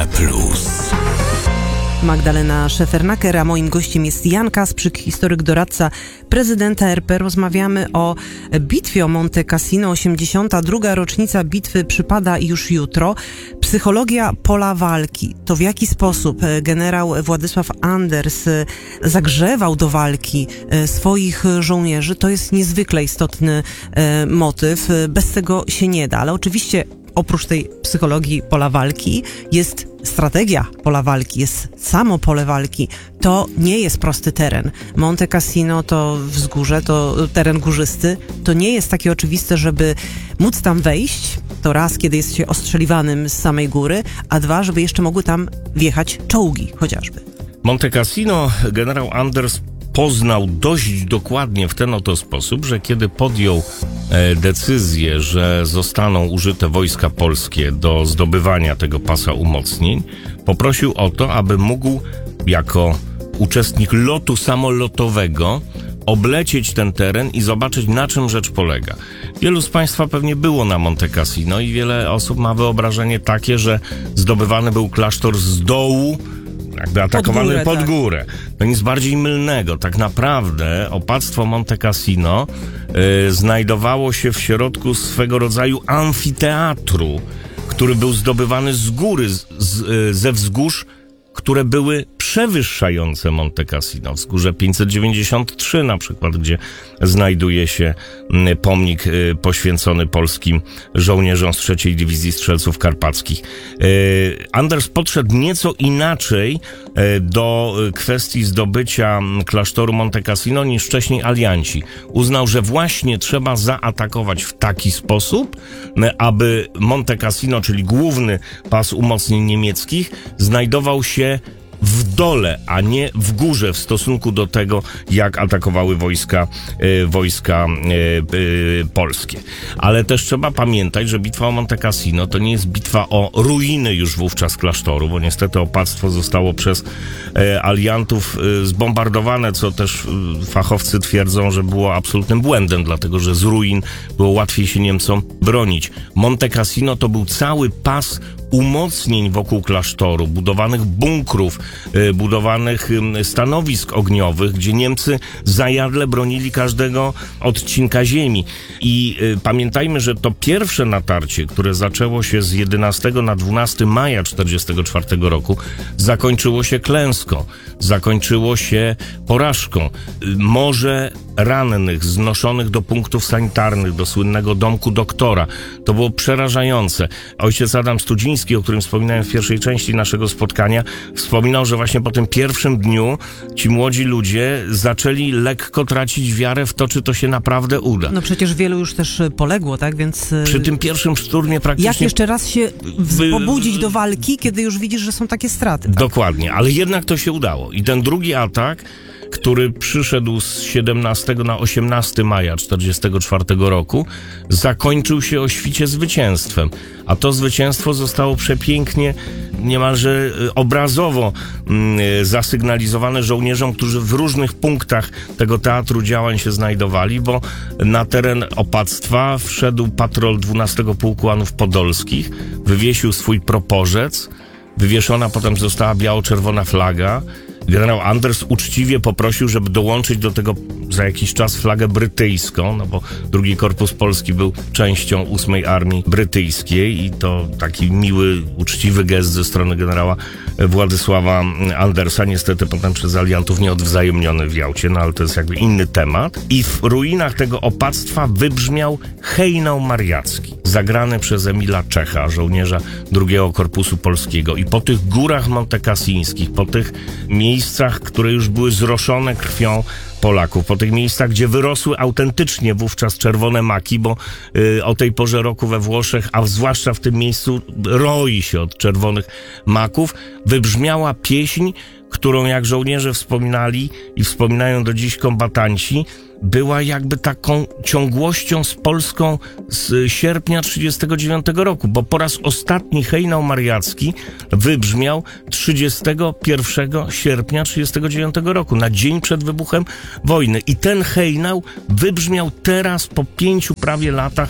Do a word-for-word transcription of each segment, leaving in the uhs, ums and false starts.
Plus. Magdalena Szefernaker, a moim gościem jest Jan Kasprzyk, historyk, doradca prezydenta R P. Rozmawiamy o bitwie o Monte Cassino. osiemdziesiąta druga rocznica bitwy przypada już jutro. Psychologia pola walki. To w jaki sposób generał Władysław Anders zagrzewał do walki swoich żołnierzy, to jest niezwykle istotny motyw. Bez tego się nie da, ale oczywiście oprócz tej psychologii pola walki jest strategia pola walki, jest samo pole walki. To nie jest prosty teren. Monte Cassino to wzgórze, to teren górzysty. To nie jest takie oczywiste, żeby móc tam wejść. To raz, kiedy jest się ostrzeliwanym z samej góry, a dwa, żeby jeszcze mogły tam wjechać czołgi chociażby. Monte Cassino generał Anders poznał dość dokładnie w ten oto sposób, że kiedy podjął e, decyzję, że zostaną użyte wojska polskie do zdobywania tego pasa umocnień, poprosił o to, aby mógł jako uczestnik lotu samolotowego oblecieć ten teren i zobaczyć, na czym rzecz polega. Wielu z Państwa pewnie było na Monte Cassino i wiele osób ma wyobrażenie takie, że zdobywany był klasztor z dołu, jakby atakowany pod górę. Pod górę. To nic bardziej mylnego. Tak naprawdę opactwo Monte Cassino y, znajdowało się w środku swego rodzaju amfiteatru, który był zdobywany z góry, z, z, y, ze wzgórz, które były przewyższające Monte Cassino. Wzgórze pięćset dziewięćdziesiąt trzy na przykład, gdzie znajduje się pomnik poświęcony polskim żołnierzom z trzeciej Dywizji Strzelców Karpackich. Anders podszedł nieco inaczej do kwestii zdobycia klasztoru Monte Cassino niż wcześniej alianci. Uznał, że właśnie trzeba zaatakować w taki sposób, aby Monte Cassino, czyli główny pas umocnień niemieckich, znajdował się w dole, a nie w górze w stosunku do tego, jak atakowały wojska, e, wojska e, e, polskie. Ale też trzeba pamiętać, że bitwa o Monte Cassino to nie jest bitwa o ruiny już wówczas klasztoru, bo niestety opactwo zostało przez e, aliantów e, zbombardowane, co też e, fachowcy twierdzą, że było absolutnym błędem, dlatego że z ruin było łatwiej się Niemcom bronić. Monte Cassino to był cały pas umocnień wokół klasztoru, budowanych bunkrów, y, budowanych y, stanowisk ogniowych, gdzie Niemcy zajadle bronili każdego odcinka ziemi. I y, pamiętajmy, że to pierwsze natarcie, które zaczęło się z jedenastego na dwunastego maja tysiąc dziewięćset czterdziestego czwartego roku, zakończyło się klęską, zakończyło się porażką. Y, morze rannych znoszonych do punktów sanitarnych, do słynnego domku doktora. To było przerażające. Ojciec Adam Studziński, o którym wspominałem w pierwszej części naszego spotkania, wspominał, że właśnie po tym pierwszym dniu ci młodzi ludzie zaczęli lekko tracić wiarę w to, czy to się naprawdę uda. No przecież wielu już też poległo, tak? Więc przy tym pierwszym szturmie praktycznie... Jak jeszcze raz się pobudzić do walki, kiedy już widzisz, że są takie straty? Tak? Dokładnie, ale jednak to się udało. I ten drugi atak, który przyszedł z siedemnastego na osiemnastego maja tysiąc dziewięćset czterdziestego czwartego roku, zakończył się o świcie zwycięstwem. A to zwycięstwo zostało przepięknie, niemalże obrazowo mm, zasygnalizowane żołnierzom, którzy w różnych punktach tego teatru działań się znajdowali, bo na teren opactwa wszedł patrol dwunastego Pułku Anów Podolskich, wywiesił swój proporzec, wywieszona potem została biało-czerwona flaga. Generał Anders uczciwie poprosił, żeby dołączyć do tego za jakiś czas flagę brytyjską, no bo drugi Korpus Polski był częścią ósmej Armii Brytyjskiej i to taki miły, uczciwy gest ze strony generała Władysława Andersa, niestety potem przez aliantów nieodwzajemniony w Jałcie, no ale to jest jakby inny temat. I w ruinach tego opactwa wybrzmiał hejnał mariacki, zagrany przez Emila Czecha, żołnierza drugiego Korpusu Polskiego. I po tych górach montekasińskich, po tych miejscach, które już były zroszone krwią Polaków, po tych miejscach, gdzie wyrosły autentycznie wówczas czerwone maki, bo y, o tej porze roku we Włoszech, a zwłaszcza w tym miejscu, roi się od czerwonych maków, wybrzmiała pieśń, którą jak żołnierze wspominali i wspominają do dziś kombatanci, była jakby taką ciągłością z Polską z sierpnia trzydziestego dziewiątego roku, bo po raz ostatni hejnał mariacki wybrzmiał trzydziestego pierwszego sierpnia trzydziestego dziewiątego roku, na dzień przed wybuchem wojny. I ten hejnał wybrzmiał teraz po pięciu prawie latach w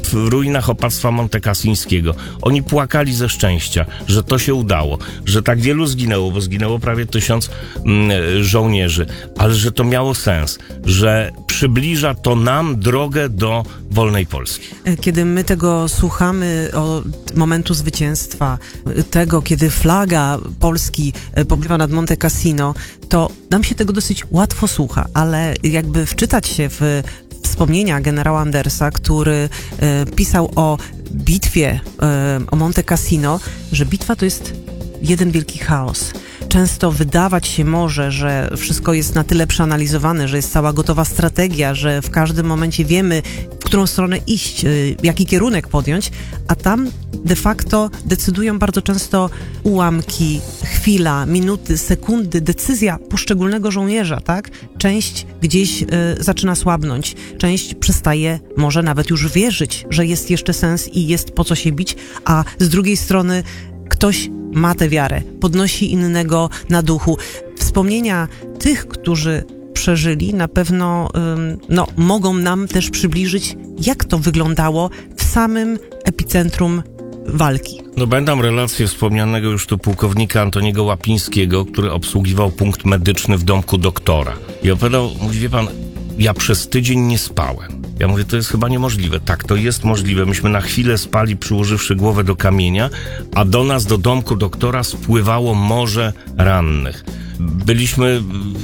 w ruinach opactwa montekasińskiego. Oni płakali ze szczęścia, że to się udało, że tak wielu zginęło, bo zginęło prawie tysiąc mm, żołnierzy, ale że to miało sens, że przybliża to nam drogę do wolnej Polski. Kiedy my tego słuchamy od momentu zwycięstwa, tego, kiedy flaga Polski popływa nad Monte Cassino, to nam się tego dosyć łatwo słucha, ale jakby wczytać się w wspomnienia generała Andersa, który e, pisał o bitwie, e, o Monte Cassino, że bitwa to jest jeden wielki chaos. Często wydawać się może, że wszystko jest na tyle przeanalizowane, że jest cała gotowa strategia, że w każdym momencie wiemy, w którą stronę iść, jaki kierunek podjąć, a tam de facto decydują bardzo często ułamki, chwila, minuty, sekundy, decyzja poszczególnego żołnierza, tak? Część gdzieś y, zaczyna słabnąć, część przestaje może nawet już wierzyć, że jest jeszcze sens i jest po co się bić, a z drugiej strony ktoś ma tę wiarę, podnosi innego na duchu. Wspomnienia tych, którzy przeżyli, na pewno ym, no, mogą nam też przybliżyć, jak to wyglądało w samym epicentrum walki. No będą relacje wspomnianego już tu pułkownika Antoniego Łapińskiego, który obsługiwał punkt medyczny w domku doktora. I opowiadał, mówi, wie pan, ja przez tydzień nie spałem. Ja mówię, to jest chyba niemożliwe. Tak, to jest możliwe. Myśmy na chwilę spali, przyłożywszy głowę do kamienia, a do nas, do domku doktora spływało morze rannych. Byliśmy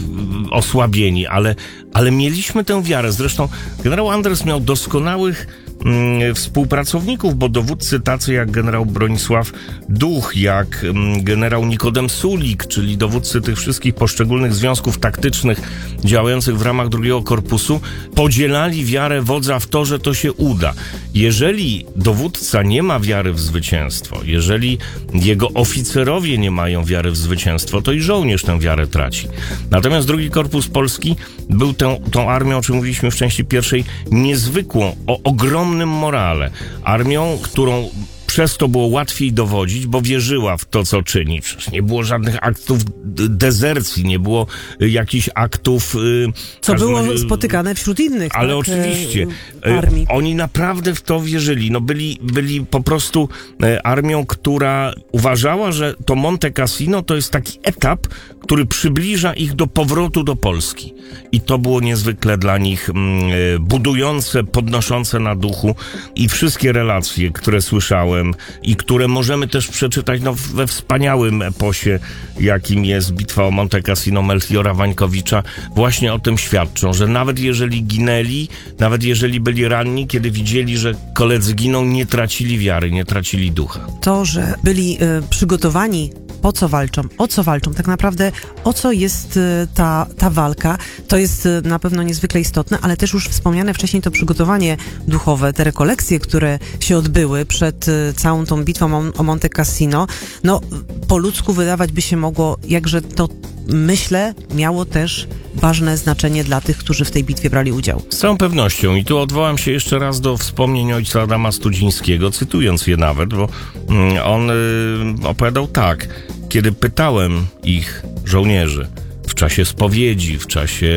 osłabieni, ale, ale mieliśmy tę wiarę. Zresztą generał Anders miał doskonałych mm, współpracowników, bo dowódcy tacy jak generał Bronisław Duch, jak mm, generał Nikodem Sulik, czyli dowódcy tych wszystkich poszczególnych związków taktycznych działających w ramach drugiego korpusu, podzielali wiarę wodza w to, że to się uda. Jeżeli dowódca nie ma wiary w zwycięstwo, jeżeli jego oficerowie nie mają wiary w zwycięstwo, to i żołnierz tę wiarę traci. Natomiast drugi Korpus Polski był tą, tą armią, o czym mówiliśmy w części pierwszej, niezwykłą, o ogromnym morale. Armią, którą przez to było łatwiej dowodzić, bo wierzyła w to, co czyni. Przecież nie było żadnych aktów dezercji, nie było jakichś aktów... Yy, co było razie, spotykane wśród innych. Ale tak, oczywiście. Yy, armii. Oni naprawdę w to wierzyli. No byli, byli po prostu yy, armią, która uważała, że to Monte Cassino to jest taki etap, który przybliża ich do powrotu do Polski. I to było niezwykle dla nich yy, budujące, podnoszące na duchu i wszystkie relacje, które słyszałem i które możemy też przeczytać no, we wspaniałym eposie, jakim jest bitwa o Monte Cassino Melchiora Wańkowicza, właśnie o tym świadczą, że nawet jeżeli ginęli, nawet jeżeli byli ranni, kiedy widzieli, że koledzy giną, nie tracili wiary, nie tracili ducha. To, że byli y, przygotowani, po co walczą, o co walczą, tak naprawdę o co jest y, ta, ta walka, to jest y, na pewno niezwykle istotne, ale też już wspomniane wcześniej to przygotowanie duchowe, te rekolekcje, które się odbyły przed y, całą tą bitwą o, o Monte Cassino, no po ludzku wydawać by się mogło, jakże to, myślę, miało też ważne znaczenie dla tych, którzy w tej bitwie brali udział. Z całą pewnością i tu odwołam się jeszcze raz do wspomnień ojca Adama Studzińskiego, cytując je nawet, bo mm, on y, opowiadał tak: kiedy pytałem ich, żołnierzy, w czasie spowiedzi, w czasie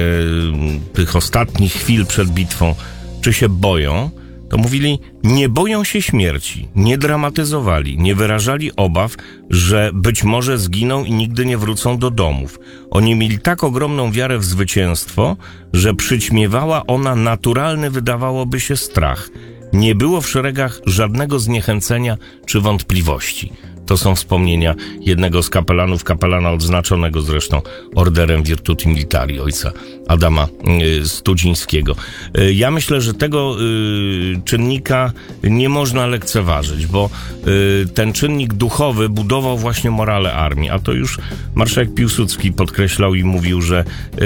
y, tych ostatnich chwil przed bitwą, czy się boją, to mówili, nie boją się śmierci, nie dramatyzowali, nie wyrażali obaw, że być może zginą i nigdy nie wrócą do domów. Oni mieli tak ogromną wiarę w zwycięstwo, że przyćmiewała ona naturalny, wydawałoby się, strach. Nie było w szeregach żadnego zniechęcenia czy wątpliwości. To są wspomnienia jednego z kapelanów, kapelana odznaczonego zresztą orderem Virtuti Militari, ojca Adama y, Studzińskiego. Y, ja myślę, że tego y, czynnika nie można lekceważyć, bo y, ten czynnik duchowy budował właśnie morale armii, a to już marszałek Piłsudski podkreślał i mówił, że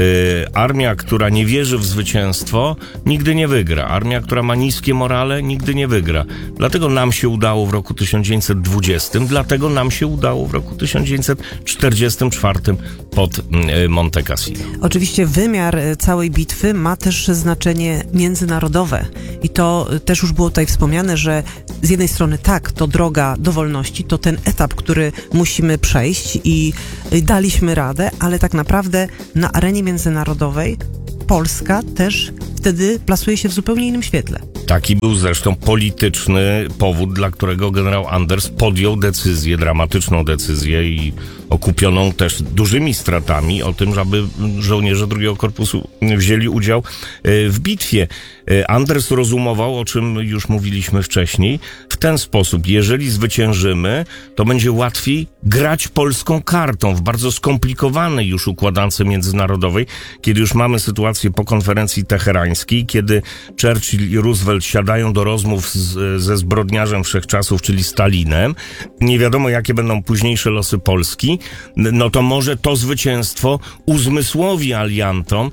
y, armia, która nie wierzy w zwycięstwo, nigdy nie wygra. Armia, która ma niskie morale, nigdy nie wygra. Dlatego nam się udało w roku tysiąc dziewięćset dwudziestym, dlatego nam się udało w roku tysiąc dziewięćset czterdziestym czwartym pod y, Monte Cassino. Oczywiście wymiar całej bitwy ma też znaczenie międzynarodowe i to też już było tutaj wspomniane, że z jednej strony tak, to droga do wolności, to ten etap, który musimy przejść i daliśmy radę, ale tak naprawdę na arenie międzynarodowej Polska też wtedy plasuje się w zupełnie innym świetle. Taki był zresztą polityczny powód, dla którego generał Anders podjął decyzję, dramatyczną decyzję i okupioną też dużymi stratami o tym, żeby żołnierze drugiego korpusu wzięli udział w bitwie. Anders rozumował, o czym już mówiliśmy wcześniej, w ten sposób: jeżeli zwyciężymy, to będzie łatwiej grać polską kartą w bardzo skomplikowanej już układance międzynarodowej, kiedy już mamy sytuację po konferencji teherańskiej, kiedy Churchill i Roosevelt siadają do rozmów z, ze zbrodniarzem wszechczasów, czyli Stalinem. Nie wiadomo, jakie będą późniejsze losy Polski. No to może to zwycięstwo uzmysłowi aliantom,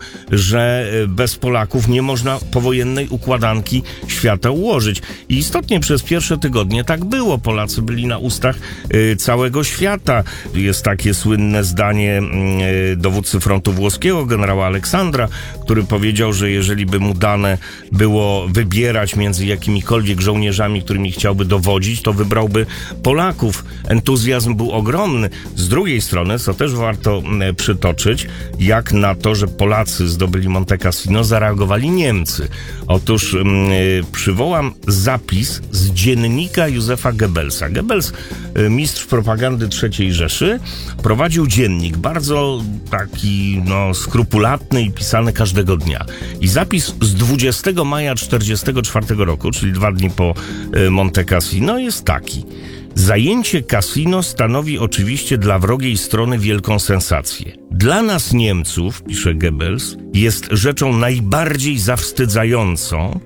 że bez Polaków nie można powojennej układanki świata ułożyć. I istotnie przez pierwsze tygodnie tak było. Polacy byli na ustach y, całego świata. Jest takie słynne zdanie y, dowódcy frontu włoskiego, generała Aleksandra, który powiedział, że jeżeli by mu dane było wybierać między jakimikolwiek żołnierzami, którymi chciałby dowodzić, to wybrałby Polaków. Entuzjazm był ogromny. Z drugiej strony, co też warto y, przytoczyć, jak na to, że Polacy zdobyli Monte Cassino, zareagowali Niemcy. Otóż y, przywołam zapis z dziennika Józefa Goebbelsa. Goebbels, y, mistrz propagandy trzeciej Rzeszy, prowadził dziennik, bardzo taki no, skrupulatny i pisany każdego dnia. I zapis z dwudziestego maja tysiąc dziewięćset czterdziestego czwartego roku, czyli dwa dni po y, Monte Cassino, jest taki. Zajęcie kasino stanowi oczywiście dla wrogiej strony wielką sensację. Dla nas Niemców, pisze Goebbels, jest rzeczą najbardziej zawstydzającą,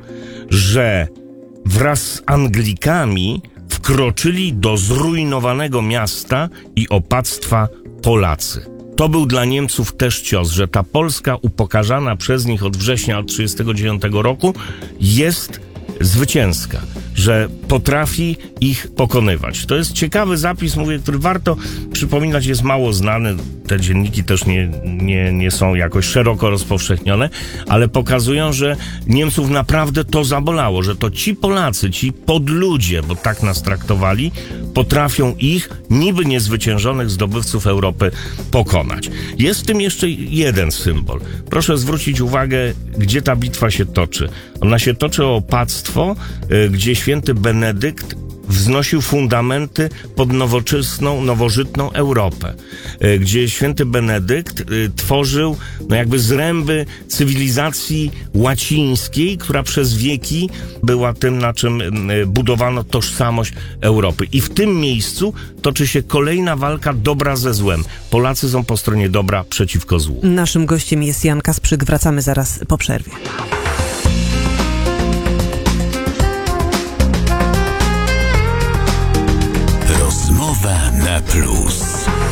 że wraz z Anglikami wkroczyli do zrujnowanego miasta i opactwa Polacy. To był dla Niemców też cios, że ta Polska upokarzana przez nich od września tysiąc dziewięćset trzydziestego dziewiątego roku jest zwycięska, że potrafi ich pokonywać. To jest ciekawy zapis, mówię, który warto przypominać, jest mało znany. Te dzienniki też nie, nie, nie są jakoś szeroko rozpowszechnione, ale pokazują, że Niemców naprawdę to zabolało, że to ci Polacy, ci podludzie, bo tak nas traktowali, potrafią ich, niby niezwyciężonych zdobywców Europy, pokonać. Jest w tym jeszcze jeden symbol. Proszę zwrócić uwagę, gdzie ta bitwa się toczy. Ona się toczy o opactwo, gdzie święty Benedykt wznosił fundamenty pod nowoczesną, nowożytną Europę, gdzie święty Benedykt tworzył no jakby zręby cywilizacji łacińskiej, która przez wieki była tym, na czym budowano tożsamość Europy. I w tym miejscu toczy się kolejna walka dobra ze złem. Polacy są po stronie dobra przeciwko złu. Naszym gościem jest Jan Kasprzyk. Wracamy zaraz po przerwie. Rozmowa na plus.